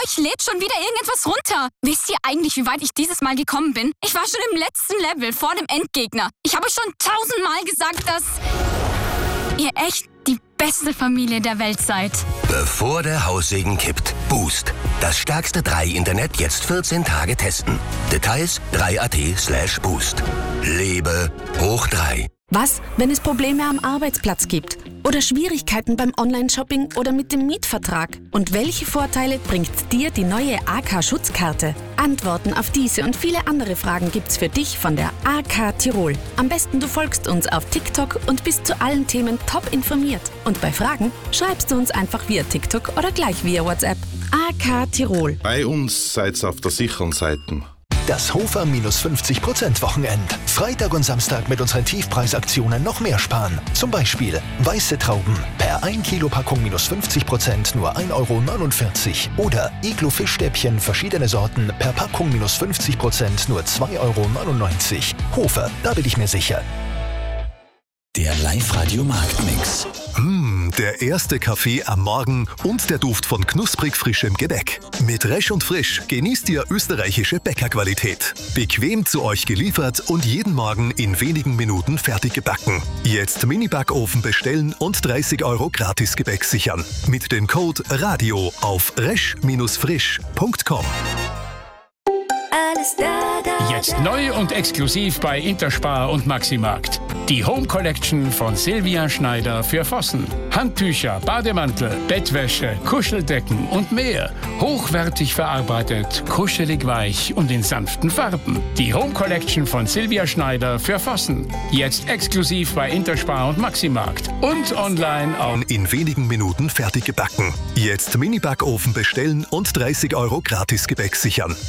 euch lädt schon wieder irgendetwas runter. Wisst ihr eigentlich, wie weit ich dieses Mal gekommen bin? Ich war schon im letzten Level, vor dem Endgegner. Ich habe euch schon 1000-mal gesagt, dass ihr echt die beste Familie der Welt seid. Bevor der Haussegen kippt. Boost. Das stärkste 3-Internet jetzt 14 Tage testen. Details 3.at/boost. Lebe hoch 3. Was, wenn es Probleme am Arbeitsplatz gibt? Oder Schwierigkeiten beim Online-Shopping oder mit dem Mietvertrag? Und welche Vorteile bringt dir die neue AK-Schutzkarte? Antworten auf diese und viele andere Fragen gibt's für dich von der AK Tirol. Am besten du folgst uns auf TikTok und bist zu allen Themen top informiert. Und bei Fragen schreibst du uns einfach via TikTok oder gleich via WhatsApp. AK Tirol. Bei uns seid's auf der sicheren Seite. Das Hofer -50% Wochenend. Freitag und Samstag mit unseren Tiefpreisaktionen noch mehr sparen. Zum Beispiel weiße Trauben per 1 Kilo Packung -50% nur 1,49 €. Oder Iglo-Fischstäbchen verschiedene Sorten per Packung -50% nur 2,99 €. Hofer, da bin ich mir sicher. Der Live-Radio-Marktmix. Der erste Kaffee am Morgen und der Duft von knusprig frischem Gebäck. Mit Resch und Frisch genießt ihr österreichische Bäckerqualität. Bequem zu euch geliefert und jeden Morgen in wenigen Minuten fertig gebacken. Jetzt Mini-Backofen bestellen und 30 € Gratis-Gebäck sichern. Mit dem Code RADIO auf resch-frisch.com. Jetzt neu und exklusiv bei Interspar und Maximarkt. Die Home Collection von Silvia Schneider für Vossen. Handtücher, Bademantel, Bettwäsche, Kuscheldecken und mehr. Hochwertig verarbeitet, kuschelig weich und in sanften Farben. Die Home Collection von Silvia Schneider für Vossen. Jetzt exklusiv bei Interspar und Maximarkt. Und online auf in wenigen Minuten fertig gebacken. Jetzt Mini-Backofen bestellen und 30 € Gratis-Gebäck sichern.